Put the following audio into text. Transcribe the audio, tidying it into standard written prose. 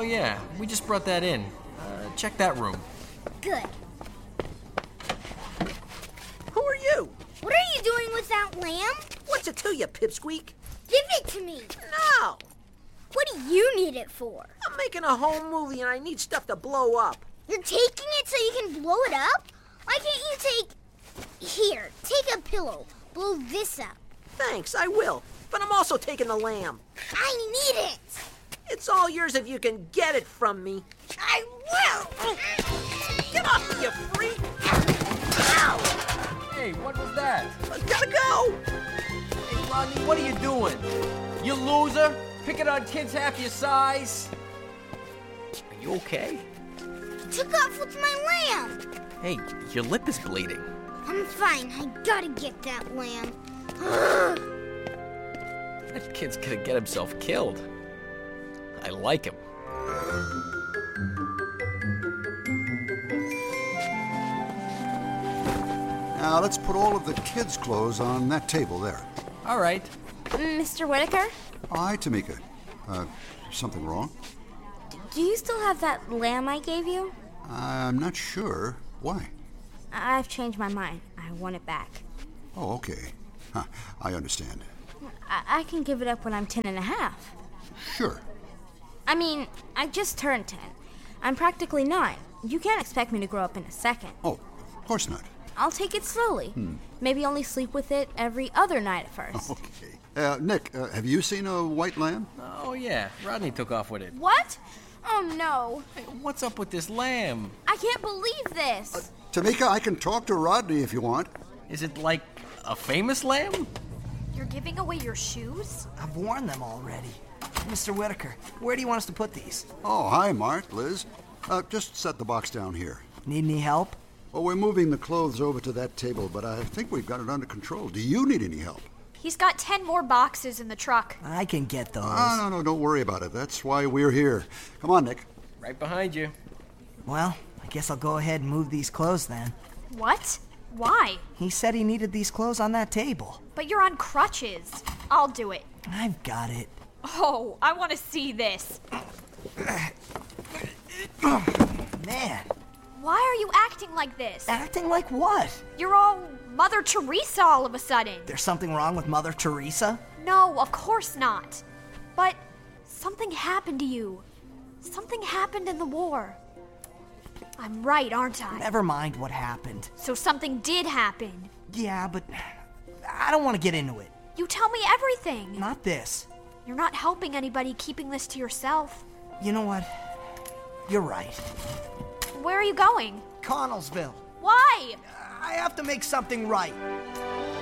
yeah, we just brought that in. Check that room. Good. Who are you? What are you doing with that lamb? What's it to you, Pipsqueak? Give it to me. No! What do you need it for? I'm making a home movie and I need stuff to blow up. You're taking it so you can blow it up? Why can't you take... Here, take a pillow. Blow this up. Thanks, I will. But I'm also taking the lamb. I need it. It's all yours if you can get it from me. I will. Get off me, you freak! Ow! Hey, what was that? I gotta go! Hey, Rodney, what are you doing? You loser? Picking on kids half your size? Are you okay? Took off with my lamb. Hey, your lip is bleeding. I'm fine. I gotta get that lamb. That kid's gonna get himself killed. I like him. Now, let's put all of the kids' clothes on that table there. All right. Mr. Whitaker, Hi, Tamika. Something wrong? do you still have that lamb I gave you? I'm not sure. Why? I've changed my mind. I want it back. Oh, okay. Huh, I understand. I can give it up when I'm 10 and a half. Sure. I mean, I just turned 10. I'm practically 9. You can't expect me to grow up in a second. Oh, of course not. I'll take it slowly. Maybe only sleep with it every other night at first. Okay. Nick, have you seen a white lamb? Oh, yeah. Rodney took off with it. What? Oh, no. Hey, what's up with this lamb? I can't believe this. Tamika, I can talk to Rodney if you want. Is it like a famous lamb? You're giving away your shoes? I've worn them already. Mr. Whitaker, where do you want us to put these? Oh, hi, Mark, Liz. Just set the box down here. Need any help? Well, we're moving the clothes over to that table, but I think we've got it under control. Do you need any help? He's got 10 more boxes in the truck. I can get those. No, don't worry about it. That's why we're here. Come on, Nick. Right behind you. Well, I guess I'll go ahead and move these clothes then. What? Why? He said he needed these clothes on that table. But you're on crutches. I'll do it. I've got it. Oh, I want to see this. Man, Why are you acting like this? acting like what? You're all Mother Teresa all of a sudden. There's something wrong with Mother Teresa? No, of course not. But something happened to you. Something happened in the war. I'm right, aren't I? Never mind what happened. So something did happen. Yeah, but I don't want to get into it. You tell me everything. Not this. You're not helping anybody keeping this to yourself. You know what? You're right. Where are you going? Connellsville. Why? I have to make something right.